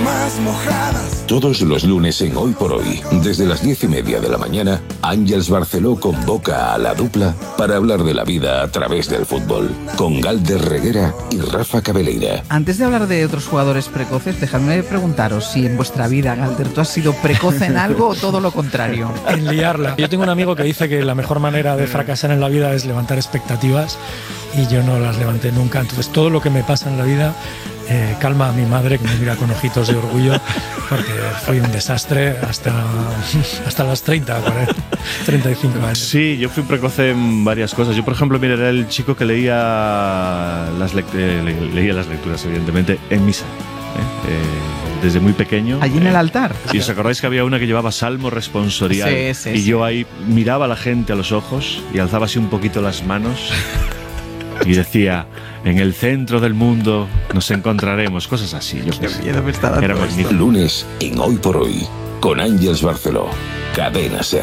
más mojadas. Todos los lunes en Hoy por Hoy, desde las 10:30 de la mañana, Àngels Barceló convoca a la dupla para hablar de la vida a través del fútbol, con Galder Reguera y Rafa Cabeleira. Antes de hablar de otros jugadores precoces, dejadme preguntaros si en vuestra vida, Galder, ¿tú has sido precoz en algo o todo lo contrario? En liarla. Yo tengo un amigo que dice que la mejor manera de fracasar en la vida es levantar expectativas y yo no las levanté nunca. Entonces todo lo que me pasa en la vida calma a mi madre, que me mira con ojitos de orgullo, porque fui un desastre hasta los 35 años. Sí, yo fui precoz en varias cosas. Yo, por ejemplo, mira, era el chico que leía las lecturas, evidentemente, en misa. Desde muy pequeño. Allí en el altar. ¿Y os acordáis que había una que llevaba Salmo responsorial? Sí, y yo ahí miraba a la gente a los ojos y alzaba así un poquito las manos y decía: en el centro del mundo nos encontraremos, cosas así. Era magnífico. Lunes en Hoy por Hoy, con Àngels Barceló, Cadena SER.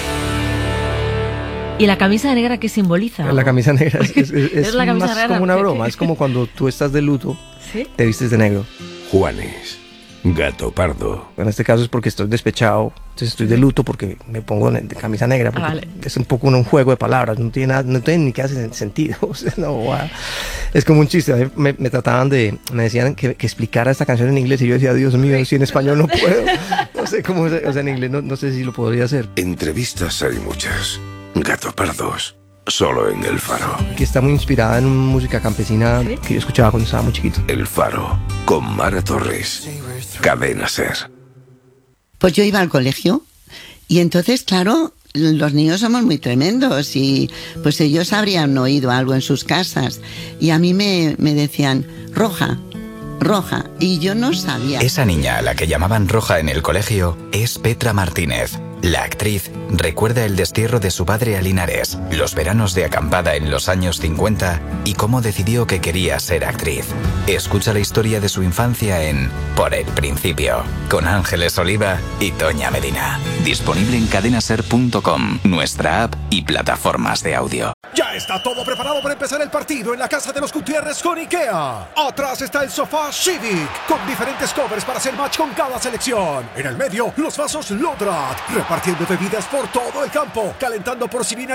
¿Y la camisa negra qué simboliza? La camisa negra es la camisa más negra, como una broma, es como cuando tú estás de luto, ¿sí? Te vistes de negro. Juanes, Gato Pardo. En este caso es porque estoy despechado, entonces estoy de luto porque me pongo de camisa negra, porque vale. es un poco un juego de palabras, no tiene ni que hacer sentido. O sea, no, es como un chiste. A mí me decían que explicara esta canción en inglés y yo decía: Dios mío, si en español no puedo. No sé cómo, o sea, en inglés no sé si lo podría hacer. Entrevistas hay muchas. Gato Pardos, solo en El Faro. Que está muy inspirada en música campesina, ¿sí?, que yo escuchaba cuando estaba muy chiquito. El Faro, con Mara Torres, Cadena SER. Pues yo iba al colegio y entonces, claro, los niños somos muy tremendos y pues ellos habrían oído algo en sus casas y a mí me decían: Roja, Roja, y yo no sabía. Esa niña a la que llamaban Roja en el colegio es Petra Martínez. La actriz recuerda el destierro de su padre a Linares, los veranos de acampada en los años 50 y cómo decidió que quería ser actriz. Escucha la historia de su infancia en Por el Principio, con Ángeles Oliva y Toña Medina. Disponible en cadenaser.com, nuestra app y plataformas de audio. Ya está todo preparado para empezar el partido en la casa de los Gutiérrez con IKEA. Atrás está el sofá Civic, con diferentes covers para hacer match con cada selección. En el medio, los vasos Lodrat, repartiendo bebidas por todo el campo, calentando porcilina